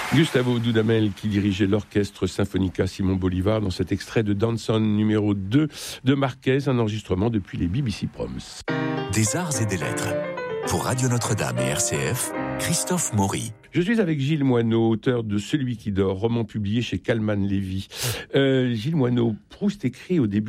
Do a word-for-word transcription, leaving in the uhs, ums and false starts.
Gustavo Dudamel qui dirigeait l'orchestre Sinfonica Simon Bolivar dans cet extrait de Danson numéro deux de Marquez, un enregistrement depuis les B B C Proms. Des arts et des lettres. Pour Radio Notre-Dame et R C F, Christophe Maury. Je suis avec Gilles Moineau, auteur de Celui qui dort, roman publié chez Calman Lévy. Euh, Gilles Moineau, Proust écrit au début